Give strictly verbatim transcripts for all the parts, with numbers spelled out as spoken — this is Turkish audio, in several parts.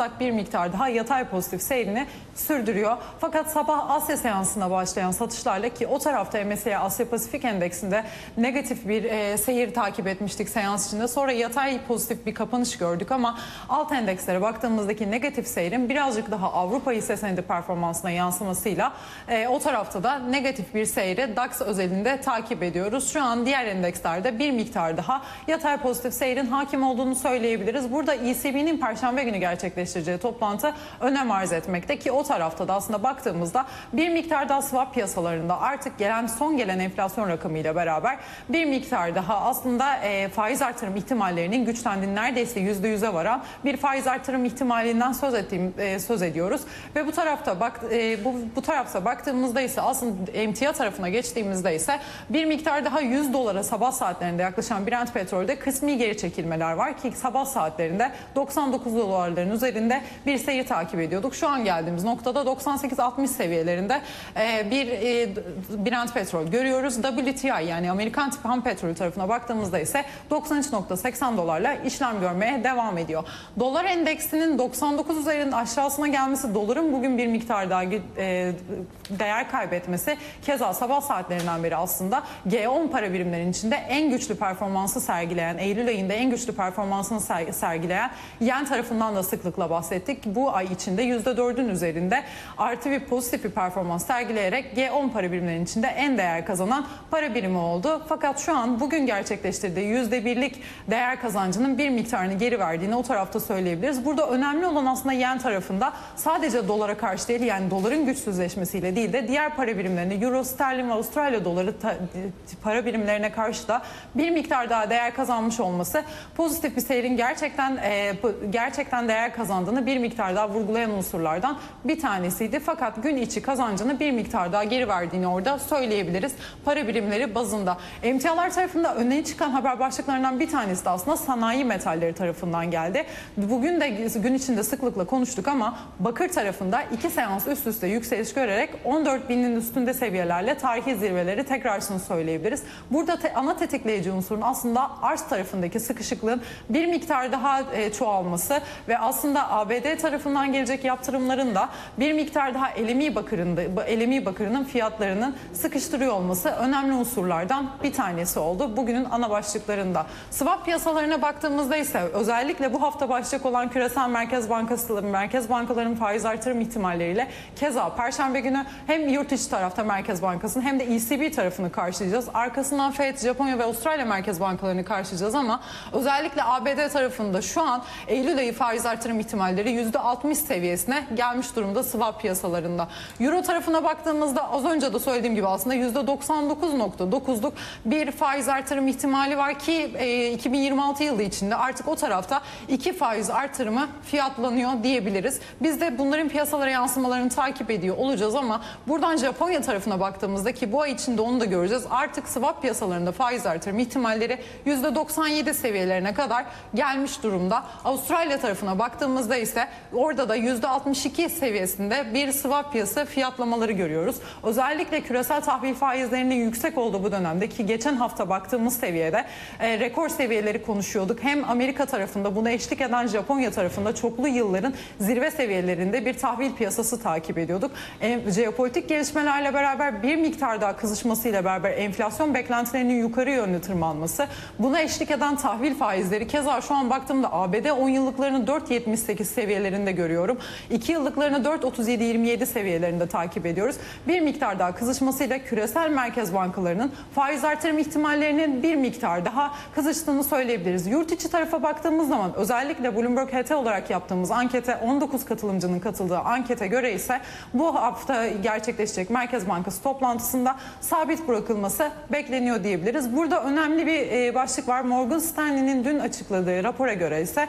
Nasdaq bir miktar daha yatay pozitif seyrini sürdürüyor. Fakat sabah Asya seansına başlayan satışlarla, ki o tarafta M S C I Asya Pasifik Endeksinde negatif bir e, seyir takip etmiştik seans içinde. Sonra yatay pozitif bir kapanış gördük ama alt endekslere baktığımızdaki negatif seyrin birazcık daha Avrupa hisse senedi performansına yansımasıyla e, o tarafta da negatif bir seyri DAX özelinde takip ediyoruz. Şu an diğer endekslerde bir miktar daha yatay pozitif seyrin hakim olduğunu söyleyebiliriz. Burada E C B'nin Perşembe günü gerçekleştireceği toplantı önem arz etmekte, ki o tarafta da aslında baktığımızda bir miktar daha swap piyasalarında artık gelen son gelen enflasyon rakamıyla beraber bir miktar daha aslında e, faiz artırım ihtimallerinin güçlendiğini, neredeyse yüzde yüze varan bir faiz artırım ihtimalinden söz ettiğim e, söz ediyoruz ve bu tarafta bak e, bu bu tarafta baktığımızda ise aslında emtia tarafına geçtiğimizde ise bir miktar daha yüz dolara sabah saatlerinde yaklaşan Brent petrolde kısmi geri çekilmeler var ki sabah saatlerinde doksan dokuz dolarların üzerinde bir seyir takip ediyorduk. Şu an geldiğimiz noktada doksan sekiz altmış seviyelerinde e, bir e, Brent petrol görüyoruz. W T I yani Amerikan tip ham petrolü tarafına baktığımızda ise doksan üç nokta seksen dolarla işlem görmeye devam ediyor. Dolar endeksinin doksan dokuz üzerinde aşağısına gelmesi, doların bugün bir miktar daha e, değer kaybetmesi, keza sabah saatlerinden beri aslında G on para birimlerinin içinde en güçlü performansı sergileyen, Eylül ayında en güçlü performansını sergileyen yen tarafından da sıklıkla bahsettik. Bu ay içinde yüzde dördün üzerinde artı bir pozitif bir performans sergileyerek G on para birimlerinin içinde en değer kazanan para birimi oldu. Fakat şu an bugün gerçekleştirdiği yüzde birlik değer kazancının bir miktarını geri verdiğini o tarafta söyleyebiliriz. Burada önemli olan aslında yen tarafında sadece dolara karşı değil, yani doların güçsüzleşmesiyle değil de diğer para birimlerine, euro, sterlin ve Avustralya doları para birimlerine karşı da bir miktar daha değer kazanmış olması pozitif bir seyrin gerçekten e, gerçekten değer kazandığını bir miktar daha vurgulayan unsurlardan bir tanesiydi. Fakat gün içi kazancını bir miktar daha geri verdiğini orada söyleyebiliriz para birimleri bazında. Emtialar tarafında öne çıkan haber başlıklarından bir tanesi de aslında sanayi metalleri tarafından geldi. Bugün de gün içinde sıklıkla konuştuk ama bakır tarafında iki seans üst üste yükseliş görerek on dört binin üstünde seviyelerle tarihi zirveleri tekrarsını söyleyebiliriz. Burada te ana tetikleyici unsurun aslında arz tarafındaki sıkışıklığın bir miktar daha e, çoğalması ve aslında A B D tarafından gelecek yatırımların da bir miktar daha L M E bakırında, L M E bakırının fiyatlarının sıkıştırıyor olması önemli unsurlardan bir tanesi oldu bugünün ana başlıklarında. Swap piyasalarına baktığımızda ise özellikle bu hafta başlayacak olan küresel merkez bankası, merkez bankalarının faiz artırım ihtimalleriyle, keza Perşembe günü hem yurt içi tarafta Merkez Bankası'nın hem de E C B tarafını karşılayacağız. Arkasından Fed, Japonya ve Avustralya merkez bankalarını karşılayacağız ama özellikle A B D tarafında şu an Eylül ayı faiz artırım ihtimalleri yüzde altmış seviyesine gelmiş durumda swap piyasalarında. Euro tarafına baktığımızda az önce de söylediğim gibi aslında yüzde doksan dokuz nokta dokuzluk bir faiz artırım ihtimali var ki e, iki bin yirmi altı yılı içinde artık o tarafta iki faiz artırımı fiyatlanıyor diyebiliriz. Biz de bunların piyasalara yansımalarını takip ediyor olacağız ama buradan Japonya tarafına baktığımızda, ki bu ay içinde onu da göreceğiz, artık swap piyasalarında faiz artırım ihtimalleri yüzde doksan yedi seviyelerine kadar gelmiş durumda. Avustralya tarafına baktığımızda ise orada da yüzde altmış iki seviyesinde bir swap piyasa fiyatlamaları görüyoruz. Özellikle küresel tahvil faizlerinin yüksek olduğu bu dönemde, ki geçen hafta baktığımız seviyede e, rekor seviyeleri konuşuyorduk. Hem Amerika tarafında buna eşlik eden Japonya tarafında çoklu yılların zirve seviyelerinde bir tahvil piyasası takip ediyorduk. E, jeopolitik gelişmelerle beraber bir miktar daha kızışmasıyla beraber enflasyon beklentilerinin yukarı yönlü tırmanması, buna eşlik eden tahvil faizleri, keza şu an baktığımda A B D on yıllıklarını dört virgül yetmiş sekiz seviyelerinde görüyorum. iki yıllıklarını dört virgül otuz yedi yirmi yedi seviyelerinde takip ediyoruz. Bir miktar daha kızışmasıyla küresel merkez bankalarının faiz artırım ihtimallerinin bir miktar daha kızıştığını söyleyebiliriz. Yurt içi tarafa baktığımız zaman özellikle Bloomberg H T olarak yaptığımız ankete, on dokuz katılımcının katıldığı ankete göre ise bu hafta gerçekleşecek Merkez Bankası toplantısında sabit bırakılması bekleniyor diyebiliriz. Burada önemli bir başlık var. Morgan Stanley'nin dün açıkladığı rapora göre ise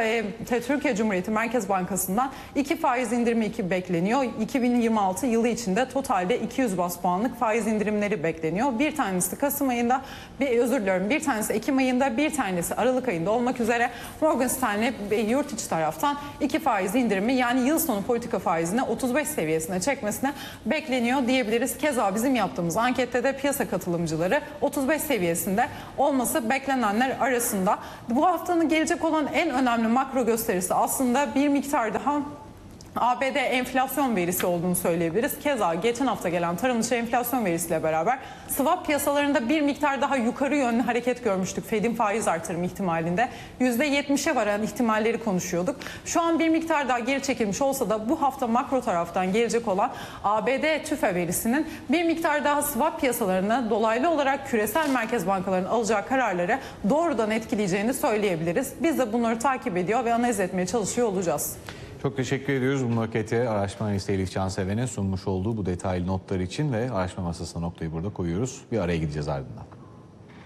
Türkiye Cumhuriyeti Merkez Bankası'ndan iki faiz indirimi iki bekleniyor. iki bin yirmi altı yılı içinde totalde iki yüz bas puanlık faiz indirimleri bekleniyor. Bir tanesi Kasım ayında, bir özür diliyorum, bir tanesi Ekim ayında, bir tanesi Aralık ayında olmak üzere Morgan Stanley yurt içi taraftan iki faiz indirimi, yani yıl sonu politika faizine otuz beş seviyesine çekmesine bekleniyor diyebiliriz. Keza bizim yaptığımız ankette de piyasa katılımcıları otuz beş seviyesinde olması beklenenler arasında. Bu haftanın gelecek olan en önemli makro gösterisi aslında aslında bir miktar daha A B D enflasyon verisi olduğunu söyleyebiliriz. Keza geçen hafta gelen tarım dışı enflasyon verisiyle beraber swap piyasalarında bir miktar daha yukarı yönlü hareket görmüştük. Fed'in faiz artırım ihtimalinde yüzde yetmişe varan ihtimalleri konuşuyorduk. Şu an bir miktar daha geri çekilmiş olsa da bu hafta makro taraftan gelecek olan A B D TÜFE verisinin bir miktar daha swap piyasalarına dolaylı olarak küresel merkez bankalarının alacağı kararları doğrudan etkileyeceğini söyleyebiliriz. Biz de bunları takip ediyor ve analiz etmeye çalışıyor olacağız. Çok teşekkür ediyoruz Bloomberg araştırma analisti Elif Canseven'e sunmuş olduğu bu detaylı notlar için ve araştırma masasına noktayı burada koyuyoruz. Bir araya gideceğiz ardından.